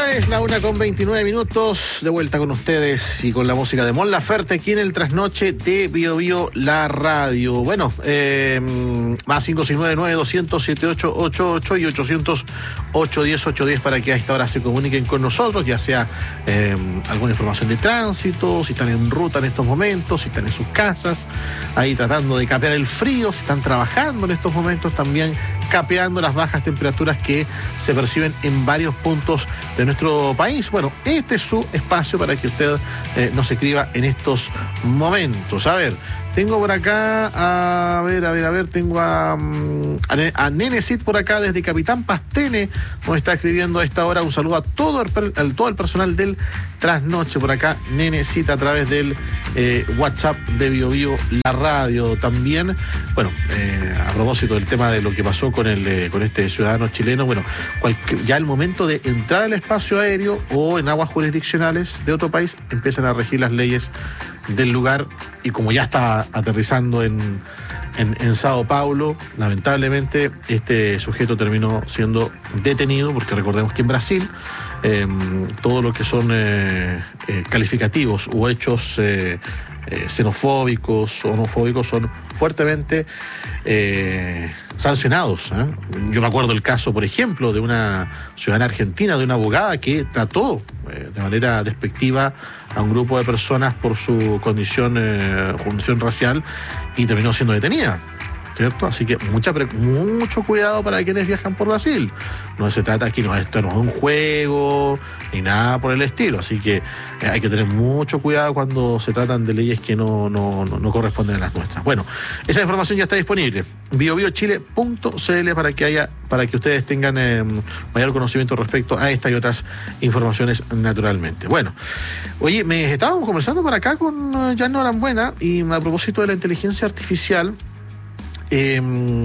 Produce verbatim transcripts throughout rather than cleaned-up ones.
Es la una con veintinueve minutos, de vuelta con ustedes y con la música de Mon Laferte aquí en el trasnoche de Bio Bio, la radio. Bueno, eh, más cinco seis nueve nueve dos cero cero siete ocho ocho ocho y ochocientos ocho diez ocho diez para que a esta hora se comuniquen con nosotros, ya sea eh, alguna información de tránsito, si están en ruta en estos momentos, si están en sus casas, ahí tratando de capear el frío, si están trabajando en estos momentos también, capeando las bajas temperaturas que se perciben en varios puntos de nuestro país. Bueno, este es su espacio para que usted eh, nos escriba en estos momentos. A ver, tengo por acá, a ver, a ver, a ver, tengo a, a, a Nenecit por acá desde Capitán Pastene, nos está escribiendo a esta hora. Un saludo a todo el, a todo el personal del Trasnoche por acá, Nenecit, a través del eh, WhatsApp de Bio Bio, la radio también. Bueno, eh, a propósito del tema de lo que pasó con el eh, con este ciudadano chileno, bueno, cualquier, ya el momento de entrar al espacio aéreo o en aguas jurisdiccionales de otro país, empiezan a regir las leyes del lugar, y como ya está aterrizando en, en, en Sao Paulo, lamentablemente este sujeto terminó siendo detenido, porque recordemos que en Brasil eh, todo lo que son eh, eh, calificativos u hechos eh, eh, xenofóbicos o homofóbicos son fuertemente eh, sancionados, ¿eh? Yo me acuerdo el caso, por ejemplo, de una ciudadana argentina, de una abogada que trató eh, de manera despectiva a un grupo de personas por su condición, eh, condición racial, y terminó siendo detenida, ¿cierto? Así que mucha, mucho cuidado para quienes viajan por Brasil. No se trata aquí, no, esto no es un juego ni nada por el estilo. Así que eh, hay que tener mucho cuidado cuando se tratan de leyes que no, no, no, no corresponden a las nuestras. Bueno, esa información ya está disponible. bio bio chile punto c l para que haya, para que ustedes tengan eh, mayor conocimiento respecto a esta y otras informaciones, naturalmente. Bueno, oye, me estábamos conversando por acá con uh, Jan Norambuena, y a propósito de la inteligencia artificial. Eh,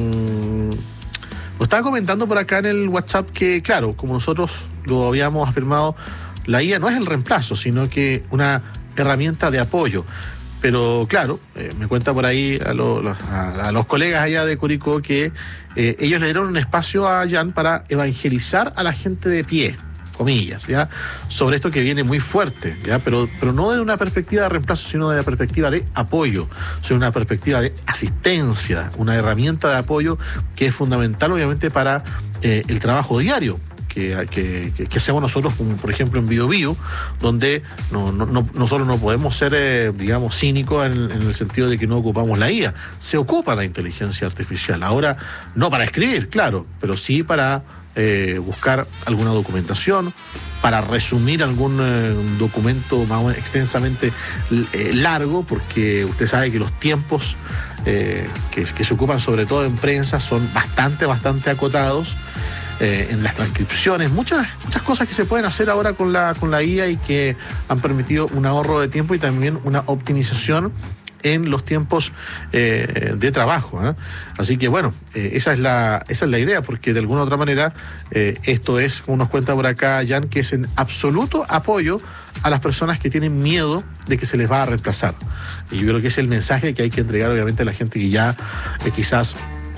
lo estaba comentando por acá en el WhatsApp que, claro, como nosotros lo habíamos afirmado, la I A no es el reemplazo, sino que una herramienta de apoyo. Pero claro, eh, me cuenta por ahí a, lo, a, a los colegas allá de Curicó que eh, ellos le dieron un espacio a Jan para evangelizar a la gente de pie, comillas, ¿ya? Sobre esto que viene muy fuerte, ¿ya? Pero, pero no desde una perspectiva de reemplazo, sino desde una perspectiva de apoyo, sobre una perspectiva de asistencia, una herramienta de apoyo que es fundamental, obviamente, para eh, el trabajo diario que, que, que, que hacemos nosotros, como por ejemplo en Bio Bio, donde no, no, no, nosotros no podemos ser, eh, digamos, cínicos en, en el sentido de que no ocupamos la I A. Se ocupa la inteligencia artificial, ahora no para escribir, claro, pero sí para Eh, buscar alguna documentación, para resumir algún eh, documento más o menos extensamente eh, largo, porque usted sabe que los tiempos eh, que, que se ocupan sobre todo en prensa son bastante, bastante acotados. Eh, en las transcripciones, muchas, muchas cosas que se pueden hacer ahora con la, con la I A y que han permitido un ahorro de tiempo y también una optimización en los tiempos eh, de trabajo, ¿eh? Así que bueno, eh, esa es la esa es la idea, porque de alguna u otra manera eh, esto es, como nos cuenta por acá Jan, que es en absoluto apoyo a las personas que tienen miedo de que se les va a reemplazar. Y yo creo que es el mensaje que hay que entregar, obviamente, a la gente que ya eh, quizás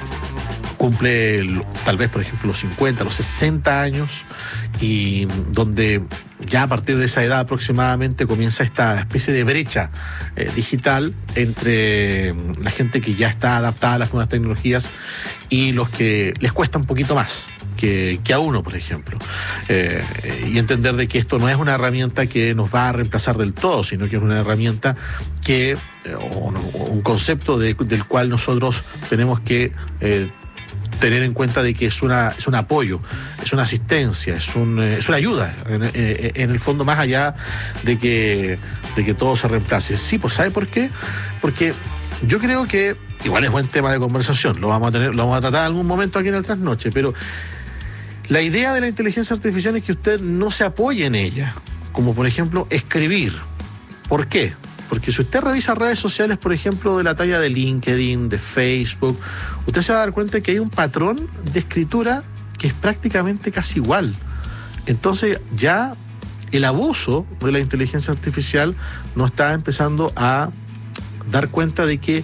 cumple tal vez, por ejemplo, los cincuenta, los sesenta años, y donde ya a partir de esa edad aproximadamente comienza esta especie de brecha eh, digital entre la gente que ya está adaptada a las nuevas tecnologías y los que les cuesta un poquito más que, que a uno, por ejemplo. Eh, y entender de que esto no es una herramienta que nos va a reemplazar del todo, sino que es una herramienta que, eh, o, o un concepto de, del cual nosotros tenemos que eh, tener en cuenta de que es una es un apoyo, es una asistencia, es un es una ayuda en, en el fondo, más allá de que de que todo se reemplace. Sí, pues ¿sabe por qué? Porque yo creo que igual es buen tema de conversación, lo vamos a tener, lo vamos a tratar en algún momento aquí en el Trasnoche, pero la idea de la inteligencia artificial es que usted no se apoye en ella, como por ejemplo escribir. ¿Por qué? Porque si usted revisa redes sociales, por ejemplo, de la talla de LinkedIn, de Facebook, usted se va a dar cuenta que hay un patrón de escritura que es prácticamente casi igual. Entonces ya el abuso de la inteligencia artificial nos está empezando a dar cuenta de que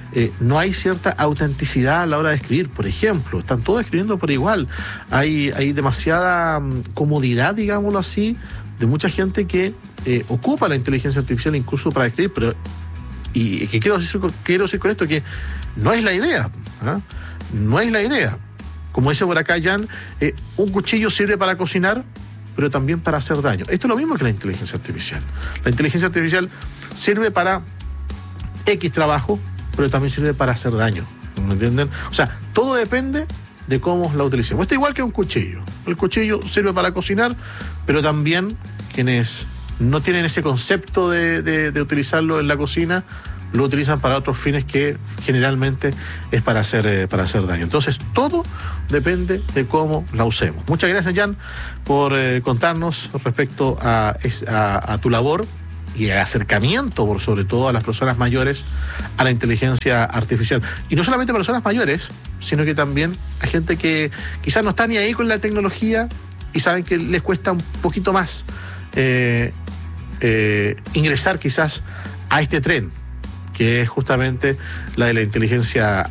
eh, no hay cierta autenticidad a la hora de escribir, por ejemplo. Están todos escribiendo por igual. Hay, hay demasiada um, comodidad, digámoslo así, de mucha gente que eh, ocupa la inteligencia artificial incluso para escribir, pero y que quiero decir, quiero decir con esto que no es la idea, ¿eh? No es la idea. Como dice por acá Jan, eh, un cuchillo sirve para cocinar, pero también para hacer daño. Esto es lo mismo que la inteligencia artificial. La inteligencia artificial sirve para X trabajo, pero también sirve para hacer daño. ¿Me entienden? O sea, todo depende de cómo la utilicemos. Esto es igual que un cuchillo. El cuchillo sirve para cocinar, pero también quienes no tienen ese concepto de, de, de utilizarlo en la cocina, lo utilizan para otros fines que generalmente es para hacer, eh, para hacer daño. Entonces, todo depende de cómo la usemos. Muchas gracias, Jan, por eh, contarnos respecto a, a, a tu labor y el acercamiento, por sobre todo, a las personas mayores a la inteligencia artificial. Y no solamente a personas mayores, sino que también a gente que quizás no está ni ahí con la tecnología y saben que les cuesta un poquito más eh, eh, ingresar quizás a este tren, que es justamente la de la inteligencia